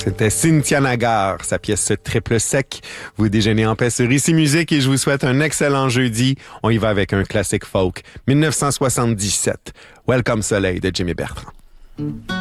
C'était Cynthia Nagar, sa pièce Triple Sec. Vous déjeunez en paix sur Ici Musique et je vous souhaite un excellent jeudi. On y va avec un classique folk, 1977. Welcome Soleil de Jimmy Bertrand.